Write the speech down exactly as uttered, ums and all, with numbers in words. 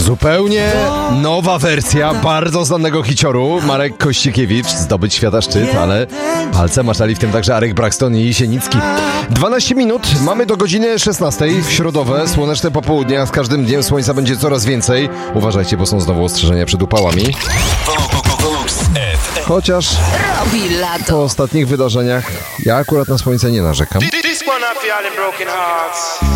Zupełnie nowa wersja bardzo znanego hicioru. Marek Kościkiewicz, zdobyć świata szczyt, ale palce maczali w tym także Arek Braxton i Jesieniecki. dwanaście minut, mamy do godziny szesnastej w środowe, słoneczne popołudnie, a z każdym dniem słońca będzie coraz więcej. Uważajcie, bo są znowu ostrzeżenia przed upałami. Chociaż Robi lato. po ostatnich wydarzeniach ja akurat na słońce nie narzekam.